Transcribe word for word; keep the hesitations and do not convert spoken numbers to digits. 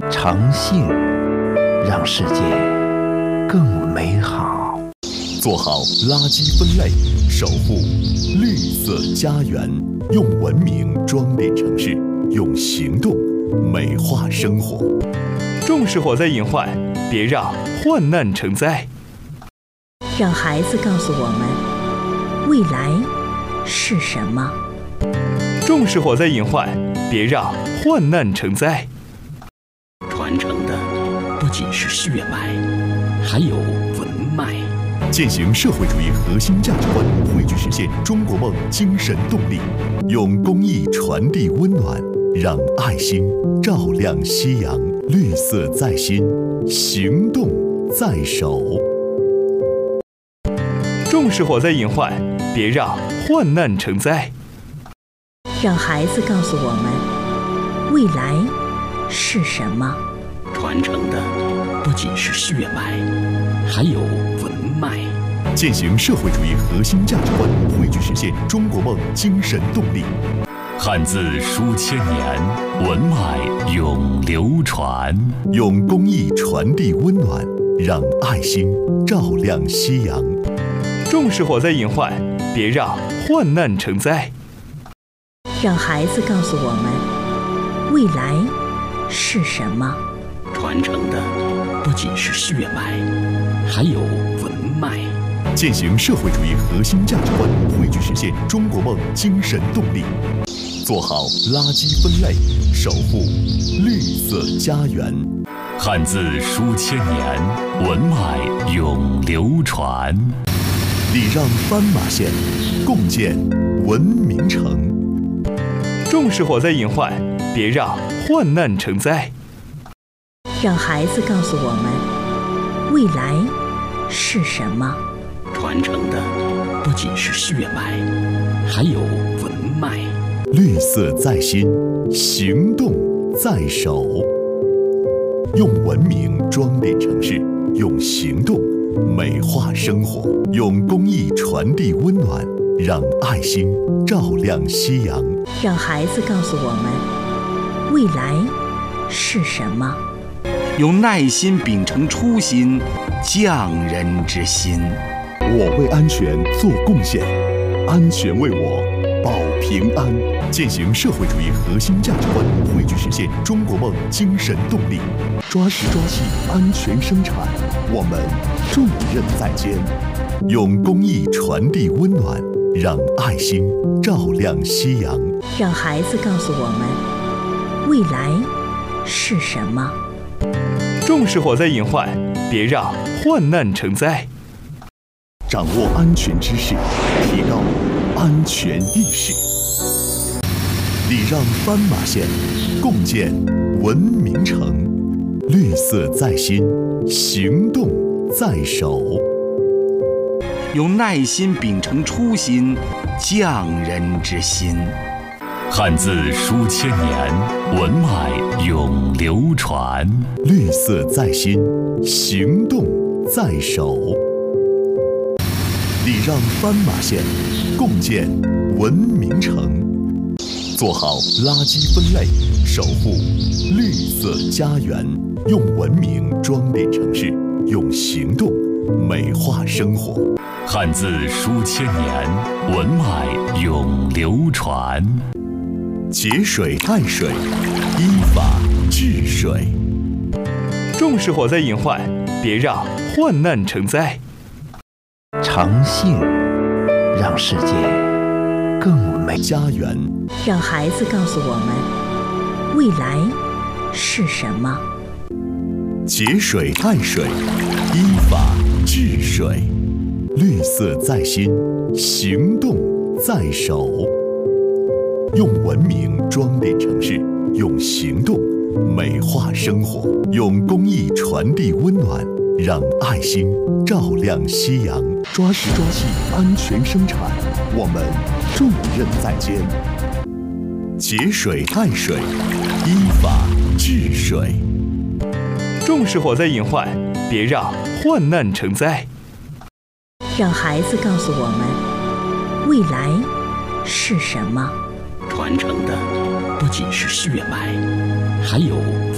诚信让世界更美好。 做好垃圾分类，守护绿色家园，用文明装点城市，用行动美化生活。 重视火灾隐患，别让患难成灾。 让孩子告诉我们未来是什么。 重视火灾隐患，别让患难成灾。 传承的不仅是血脉，还有文脉。 践行社会主义核心价值观，汇聚实现中国梦精神动力，用公益传递温暖，让爱心照亮夕阳。绿色在心，行动在手。 重视火灾隐患，别让患难成灾。 让孩子告诉我们未来是什么。 传承的不仅是血脉，还有文脉。 践行社会主义核心价值观，汇聚实现中国梦精神动力。汉字书千年，文脉永流传。用公益传递温暖，让爱心照亮夕阳。 重视火灾隐患，别让患难成灾。 让孩子告诉我们未来是什么。 传承的不仅是血脉，还有文脉。 践行社会主义核心价值观，汇聚实现中国梦精神动力。做好垃圾分类，守护绿色家园。汉字书千年，文脉永流传。礼让斑马线，共建文明城。 重视火灾隐患，别让患难成灾。 让孩子告诉我们未来是什么。 传承的不仅是血脉，还有文脉。 绿色在心，行动在手。用文明装点城市，用行动美化生活，用公益传递温暖，让爱心照亮夕阳。 让孩子告诉我们未来是什么。 用耐心秉承初心，匠人之心。 我为安全做贡献，安全为我保平安。践行社会主义核心价值观，汇聚实现中国梦精神动力。抓实抓细，安全生产，我们重任在肩。用公益传递温暖，让爱心照亮夕阳。 让孩子告诉我们未来是什么。 重视火灾隐患，别让患难成灾。 掌握安全知识，提高安全意识。礼让斑马线，共建文明城。绿色在心，行动在手。 用耐心秉承初心，匠人之心。 汉字书千年，文脉永流传。绿色在心，行动在手。礼让斑马线，共建文明城。做好垃圾分类，守护绿色家园，用文明装点城市，用行动美化生活。汉字书千年，文脉永流传。节水爱水，依法治水。 重视火灾隐患，别让患难成灾。 诚信让世界更美。 家园。 让孩子告诉我们未来是什么。 节水爱水，依法治水。绿色在心，行动在手。用文明装点城市，用行动美化生活，用公益传递温暖，让爱心照亮夕阳。抓实抓细，安全生产，我们重任在肩。节水爱水，依法治水。 重视火灾隐患，别让患难成灾。 让孩子告诉我们未来是什么。 传承的不仅是血脉，还有